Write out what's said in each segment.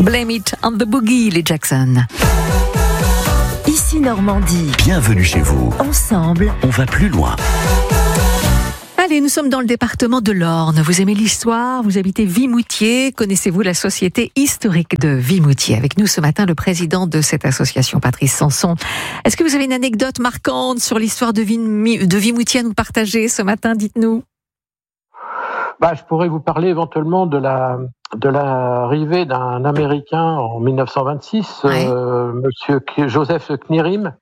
Blame It on the Boogie, les Jackson. Ici Normandie. Bienvenue chez vous. Ensemble, On va plus loin. Allez, nous sommes dans le département de l'Orne. Vous aimez l'histoire, vous habitez Vimoutier. Connaissez-vous la Société historique de Vimoutier? Avec nous ce matin, le président de cette association, Patrice Sanson. Est-ce que vous avez une anecdote marquante sur l'histoire de Vimoutier à nous partager ce matin? Dites-nous. Je pourrais vous parler éventuellement de l'arrivée d'un Américain en 1926, Ouais. Monsieur Joseph Knirim,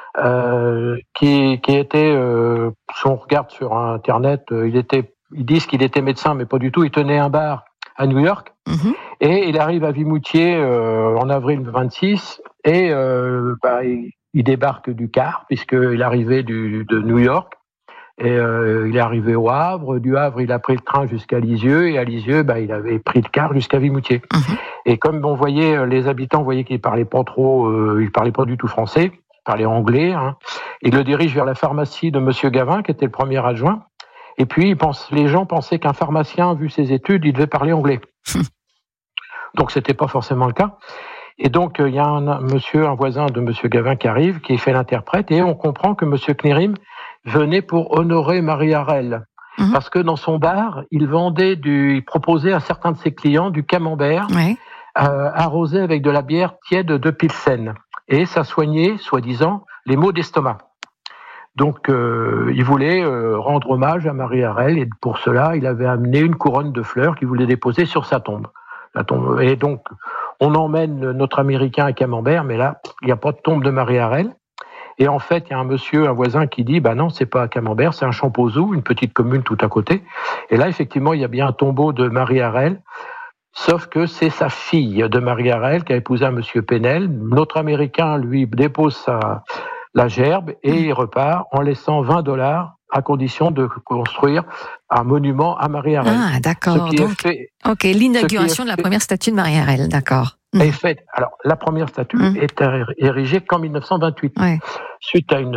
qui était, si on regarde sur Internet, ils disent qu'il était médecin, mais pas du tout. Il tenait un bar à New York, et il arrive à Vimoutier en avril 26, et il débarque du car, puisqu'il arrivait de New York. Et il est arrivé au Havre. Du Havre, il a pris le train jusqu'à Lisieux, et à Lisieux, il avait pris le car jusqu'à Vimoutier. Et comme on voyait, les habitants voyaient qu'il parlait pas trop, il parlait pas du tout français, il parlait anglais. Il le dirige vers la pharmacie de Monsieur Gavin, qui était le premier adjoint. Et puis, les gens pensaient qu'un pharmacien, vu ses études, il devait parler anglais. Donc, c'était pas forcément le cas. Et donc, il y a un voisin de Monsieur Gavin qui arrive, qui fait l'interprète, et on comprend que Monsieur Knirim venait pour honorer Marie Harel. Parce que dans son bar, il proposait à certains de ses clients du camembert, arrosé avec de la bière tiède de Pilsen. Et ça soignait, soi-disant, les maux d'estomac. Donc, il voulait rendre hommage à Marie Harel, et pour cela, il avait amené une couronne de fleurs qu'il voulait déposer sur sa tombe. Et donc, on emmène notre Américain à Camembert, mais là, il n'y a pas de tombe de Marie Harel. Et en fait, il y a un voisin qui dit, non, c'est pas à Camembert, c'est un Champouzou, une petite commune tout à côté. Et là, effectivement, il y a bien un tombeau de Marie Harel, sauf que c'est sa fille de Marie Harel qui a épousé un monsieur Penel. Notre Américain, lui, dépose la gerbe et il repart en laissant $20 à condition de construire un monument à Marie Harel. Ah, d'accord. Donc, l'inauguration de la première statue de Marie Harel, d'accord. Est faite. Alors, la première statue est érigée qu'en 1928, suite à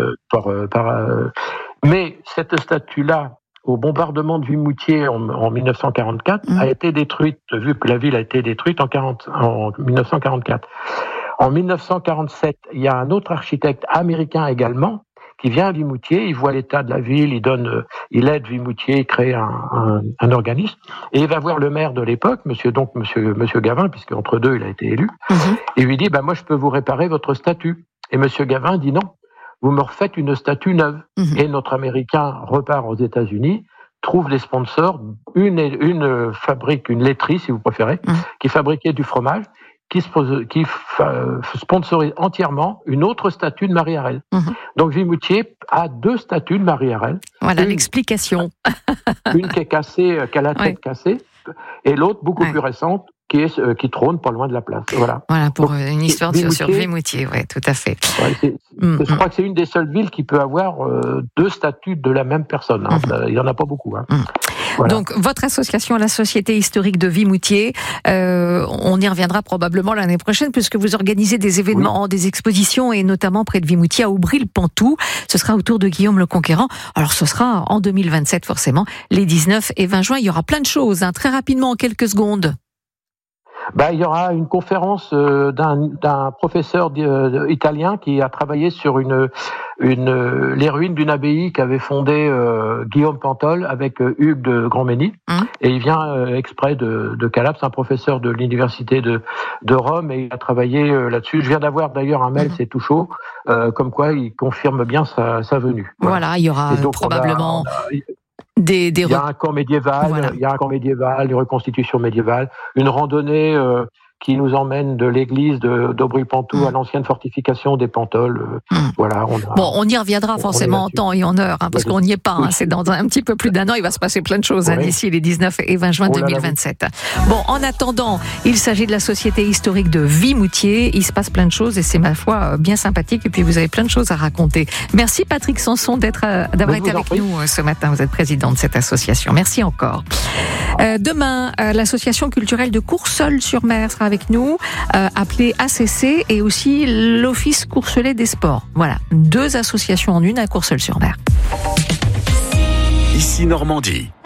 mais cette statue-là, au bombardement de Vimoutier en 1944, a été détruite, vu que la ville a été détruite en 1944. En 1947, il y a un autre architecte américain également qui vient à Vimoutier, il voit l'état de la ville, il aide Vimoutier, il crée un organisme, et il va voir le maire de l'époque, monsieur Gavin, puisque entre deux il a été élu, et lui dit, moi je peux vous réparer votre statue. Et monsieur Gavin dit non, vous me refaites une statue neuve. Et notre Américain repart aux États-Unis, trouve les sponsors, une fabrique, une laiterie si vous préférez, qui fabriquait du fromage, qui sponsorise entièrement une autre statue de Marie Harel. Donc Vimoutier a deux statues de Marie Harel. Voilà l'explication. Une qui est cassée, qui a la tête cassée, et l'autre beaucoup plus récente, qui trône pas loin de la place. Voilà pour donc, une histoire sur Vimoutier, tout à fait. Je crois que c'est une des seules villes qui peut avoir deux statues de la même personne. Il n'y en a pas beaucoup. Voilà. Donc, votre association, la Société historique de Vimoutier, on y reviendra probablement l'année prochaine, puisque vous organisez des événements, des expositions, et notamment près de Vimoutier, à Aubry-le-Pantoux. Ce sera autour de Guillaume le Conquérant. Alors, ce sera en 2027, forcément, les 19 et 20 juin. Il y aura plein de choses, très rapidement, en quelques secondes. Il y aura une conférence d'un professeur italien qui a travaillé sur les ruines d'une abbaye qu'avait fondée Guillaume Pantol avec Hugues de Grandmény. Et il vient exprès de Calabre, c'est un professeur de l'université de Rome, et il a travaillé là-dessus. Je viens d'avoir d'ailleurs un mail, c'est tout chaud, comme quoi il confirme bien sa venue. Voilà, il y aura probablement... Il y a un camp médiéval, des reconstitutions médiévales, une randonnée qui nous emmène de l'église d'Aubry-le-Pantoux à l'ancienne fortification des Pantols. On y reviendra forcément en temps et en heure, parce qu'on n'y est pas. C'est dans un petit peu plus d'un an, il va se passer plein de choses d'ici les 19 et 20 juin 2027. En attendant, il s'agit de la Société historique de Vimoutier. Il se passe plein de choses et c'est, ma foi, bien sympathique. Et puis vous avez plein de choses à raconter. Merci Patrick Sanson d'avoir été avec nous ce matin. Vous êtes président de cette association. Merci encore. Demain, l'association culturelle de Courseulles-sur-Mer sera avec nous, appelée ACC, et aussi l'Office Courselet des Sports. Voilà, deux associations en une à Courseulles-sur-Mer. Ici Normandie.